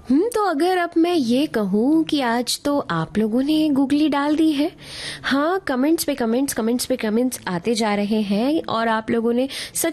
तो अगर अब मैं ये कहूँ कि आज तो आप लोगों ने गूगली डाल दी है। हाँ, कमेंट्स पे कमेंट्स आते जा रहे हैं और आप लोगों ने सच